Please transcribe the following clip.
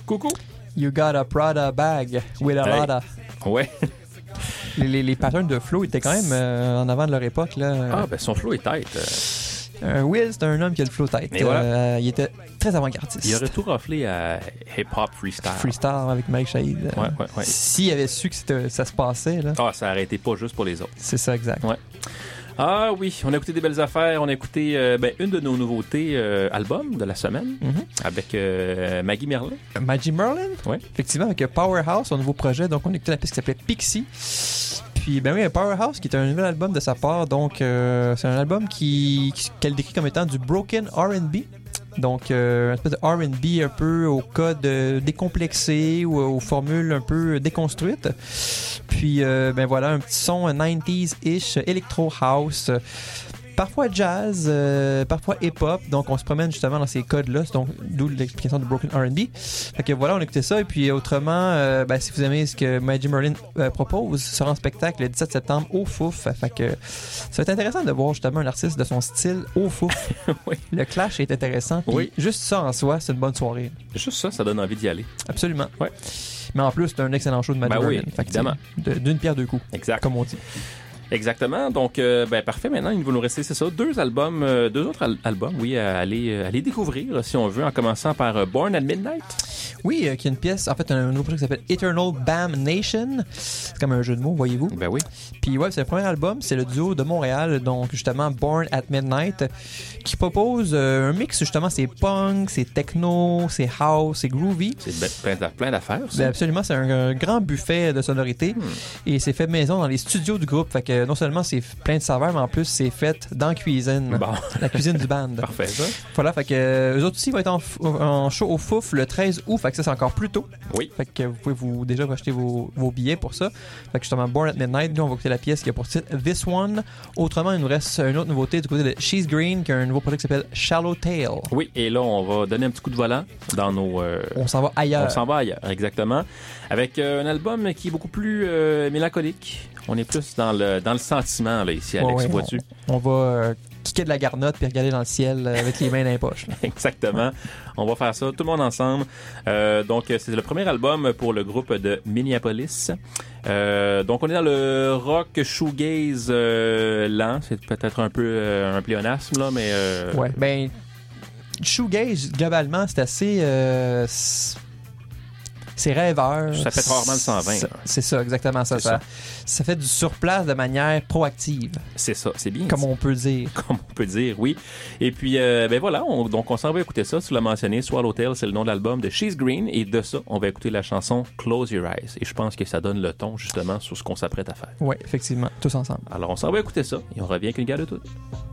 Coucou. You got a Prada bag with a lot of... Ouais. Les patterns de flow étaient quand même en avant de leur époque. Là. Ah, ben son flow est tête. Will, c'est un homme qui a le flow tête. Voilà. Il était très avant-gardiste. Il aurait tout raflé à hip-hop freestyle. Freestyle avec Mike Shahid. Ouais. S'il avait su que ça se passait. Là. Ah, ça aurait été pas juste pour les autres. C'est ça, exact. Ouais. Ah oui, on a écouté des belles affaires. On a écouté une de nos nouveautés albums de la semaine avec Maggie Merlin. Maggie Merlin? Oui. Effectivement, avec Powerhouse, son nouveau projet. Donc, on a écouté la piste qui s'appelait Pixie. Puis, ben oui, Powerhouse, qui est un nouvel album de sa part. Donc, c'est un album qu'elle décrit comme étant du broken R&B. Donc, une espèce de R&B un peu au code décomplexé ou aux formules un peu déconstruites. Puis, ben voilà, un petit son 90s-ish, Electro House, parfois jazz, parfois hip-hop. Donc, on se promène justement dans ces codes-là, donc d'où l'explication de Broken R&B. Fait que voilà, on a écouté ça. Et puis, autrement, si vous aimez ce que Maggie Merlin propose, sera en spectacle le 17 septembre au Fouf. Fait que ça va être intéressant de voir justement un artiste de son style au Fouf. Oui. Le clash est intéressant. Puis Oui. Juste ça en soi, c'est une bonne soirée. Juste ça, ça donne envie d'y aller. Absolument. Ouais. Mais en plus, c'est un excellent show de Maggie Ben oui, Merlin. Fait que, évidemment. d'une pierre deux coups. Exact. Comme on dit. Exactement. Donc, parfait. Maintenant, il va nous rester, c'est ça, deux autres albums, oui, à aller découvrir, si on veut, en commençant par Born at Midnight. Oui, qui est une pièce, en fait, un nouveau projet qui s'appelle Eternal Bam Nation. C'est comme un jeu de mots, voyez-vous. Ben oui. Puis ouais, c'est le premier album, c'est le duo de Montréal, donc justement Born at Midnight, qui propose un mix, justement, c'est punk, c'est techno, c'est house, c'est groovy. C'est plein d'affaires, ça. Ben absolument, c'est un grand buffet de sonorités et c'est fait maison dans les studios du groupe. Fait que non seulement c'est plein de saveurs, mais en plus c'est fait dans la cuisine. Bon. La cuisine du band. Parfait, ça. Voilà, fait que eux autres aussi vont être en show au Fouf le 13 août, fait que ça c'est encore plus tôt. Oui. Fait que vous pouvez déjà acheter vos billets pour ça. Fait que justement, Born at Midnight, nous on va écouter la pièce qui a pour titre This One. Autrement, il nous reste une autre nouveauté du côté de She's Green, qui a un nouveau projet qui s'appelle Shallow Tale. Oui, et là, on va donner un petit coup de volant dans nos... On s'en va ailleurs. On s'en va ailleurs, exactement. Avec un album qui est beaucoup plus mélancolique. On est plus dans le sentiment, là, ici, Alex, vois-tu? On va kicker de la garnotte puis regarder dans le ciel avec les mains dans les poches. Là. Exactement. On va faire ça, tout le monde ensemble. Donc, c'est le premier album pour le groupe de Minneapolis. Donc, on est dans le rock shoegaze lent. C'est peut-être un peu un pléonasme, là, mais... Ouais, ben... Shoegaze, globalement, c'est assez... c'est rêveur. Ça fait rarement le 120. C'est ça, exactement ça. Ça fait du surplace de manière proactive. C'est ça, c'est bien. Comme on peut dire. Comme on peut dire, oui. Et puis, voilà, donc on s'en va écouter ça. Tu l'as mentionné, Swallowtail, c'est le nom de l'album de She's Green. Et de ça, on va écouter la chanson Close Your Eyes. Et je pense que ça donne le ton, justement, sur ce qu'on s'apprête à faire. Oui, effectivement, tous ensemble. Alors, on s'en va écouter ça et on revient avec une gare de tout.